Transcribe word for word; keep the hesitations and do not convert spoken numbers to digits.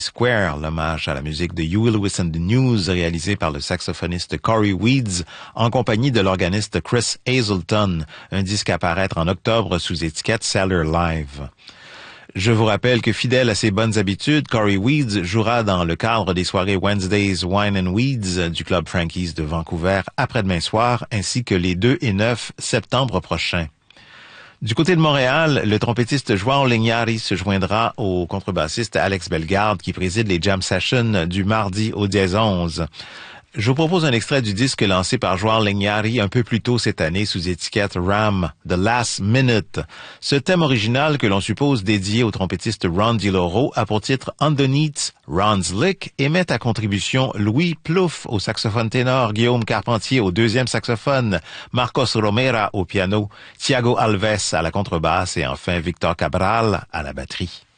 Square, l'hommage à la musique de Huey Lewis and the News réalisé par le saxophoniste Corey Weeds en compagnie de l'organiste Chris Hazelton, un disque à paraître en octobre sous étiquette Cellar Live. Je vous rappelle que fidèle à ses bonnes habitudes, Corey Weeds jouera dans le cadre des soirées Wednesday's Wine and Weeds du Club Frankie's de Vancouver après-demain soir, ainsi que les deux et neuf septembre prochains. Du côté de Montréal, le trompettiste João Linhares se joindra au contrebassiste Alex Bellegarde qui préside les jam sessions du mardi au dièse onze. Je vous propose un extrait du disque lancé par João Linhares un peu plus tôt cette année sous étiquette Ram, The Last Minute. Ce thème original que l'on suppose dédié au trompettiste Ron DiLoro a pour titre Underneath Ron's Lick et met à contribution Louis Plouffe au saxophone ténor, Guillaume Carpentier au deuxième saxophone, Marcos Romera au piano, Thiago Alves à la contrebasse et enfin Victor Cabral à la batterie.